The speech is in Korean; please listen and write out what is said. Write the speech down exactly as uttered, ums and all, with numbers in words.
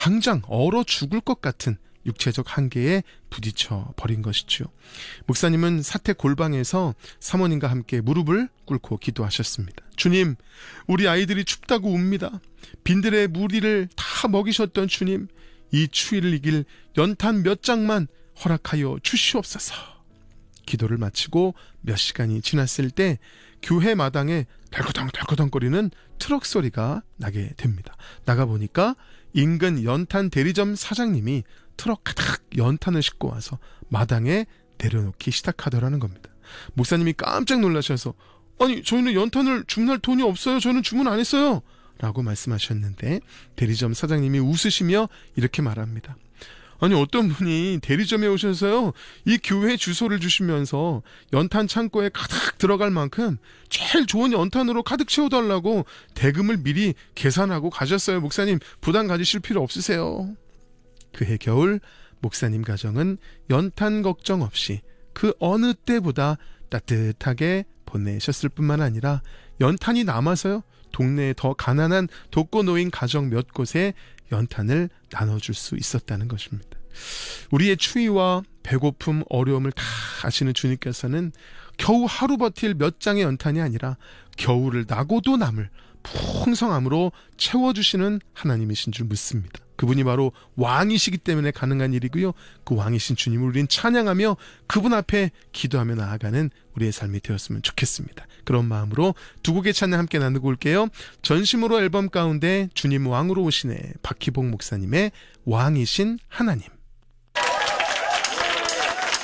당장 얼어 죽을 것 같은 육체적 한계에 부딪혀 버린 것이죠. 목사님은 사택 골방에서 사모님과 함께 무릎을 꿇고 기도하셨습니다. 주님, 우리 아이들이 춥다고 웁니다. 빈들의 무리를 다 먹이셨던 주님, 이 추위를 이길 연탄 몇 장만 허락하여 주시옵소서. 기도를 마치고 몇 시간이 지났을 때 교회 마당에 덜커덩덜커덩거리는 트럭 소리가 나게 됩니다. 나가보니까 인근 연탄 대리점 사장님이 트럭 가득 연탄을 싣고 와서 마당에 내려놓기 시작하더라는 겁니다. 목사님이 깜짝 놀라셔서 아니 저희는 연탄을 주문할 돈이 없어요. 저는 주문 안 했어요. 라고 말씀하셨는데 대리점 사장님이 웃으시며 이렇게 말합니다. 아니 어떤 분이 대리점에 오셔서요 이 교회 주소를 주시면서 연탄 창고에 가득 들어갈 만큼 제일 좋은 연탄으로 가득 채워달라고 대금을 미리 계산하고 가셨어요. 목사님 부담 가지실 필요 없으세요. 그해 겨울 목사님 가정은 연탄 걱정 없이 그 어느 때보다 따뜻하게 보내셨을 뿐만 아니라 연탄이 남아서요 동네에 더 가난한 독거노인 가정 몇 곳에 연탄을 나눠줄 수 있었다는 것입니다. 우리의 추위와 배고픔, 어려움을 다 아시는 주님께서는 겨우 하루 버틸 몇 장의 연탄이 아니라 겨울을 나고도 남을 풍성함으로 채워주시는 하나님이신 줄 믿습니다. 그분이 바로 왕이시기 때문에 가능한 일이고요. 그 왕이신 주님을 우린 찬양하며 그분 앞에 기도하며 나아가는 우리의 삶이 되었으면 좋겠습니다. 그런 마음으로 두 곡의 찬양 함께 나누고 올게요. 전심으로 앨범 가운데 주님 왕으로 오시네 박희봉 목사님의 왕이신 하나님.